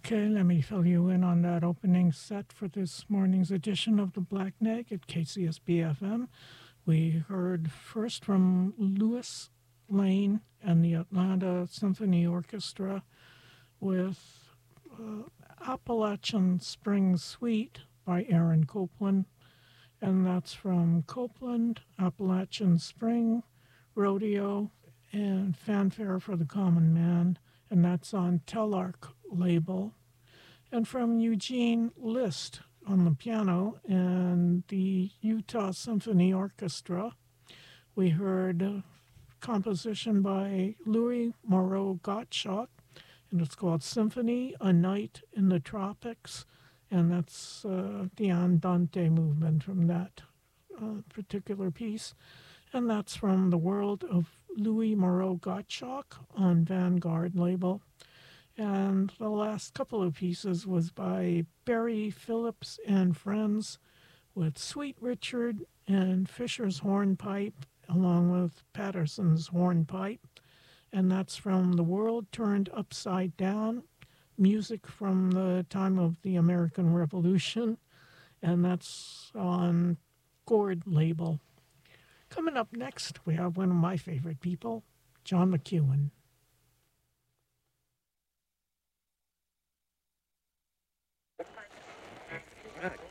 Okay, let me fill you in on that opening set for this morning's edition of the Black Neg at KCSB FM. We heard first from Louis Lane and the Atlanta Symphony Orchestra with Appalachian Spring Suite by Aaron Copland, and that's from Copeland, Appalachian Spring, Rodeo, and Fanfare for the Common Man, and that's on Telarc label. And from Eugene List on the piano and the Utah Symphony Orchestra, we heard a composition by Louis Moreau Gottschalk, and it's called Symphony, A Night in the Tropics, and that's the Andante movement from that particular piece. And that's from the world of Louis Moreau Gottschalk on Vanguard label. And the last couple of pieces was by Barry Phillips and Friends with Sweet Richard and Fisher's Hornpipe, along with Patterson's Hornpipe. And that's from The World Turned Upside Down, music from the time of the American Revolution. And that's on Gord label. Coming up next, we have one of my favorite people, John McEuen. Right.